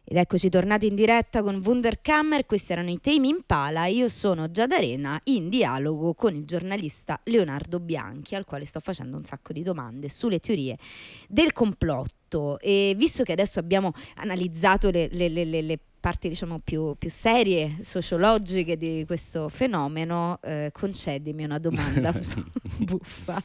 Ed eccoci tornati in diretta con Wunderkammer, questi erano i Tame Impala. Io sono Giada Arena in dialogo con il giornalista Leonardo Bianchi, al quale sto facendo un sacco di domande sulle teorie del complotto. E visto che adesso abbiamo analizzato le parti, diciamo, più serie, sociologiche di questo fenomeno, concedimi una domanda un po' buffa.